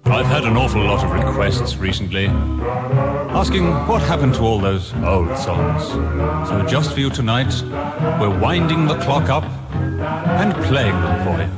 I've had an awful lot of requests recently, asking what happened to all those old songs. So just for you tonight, we're winding the clock up and playing them for you.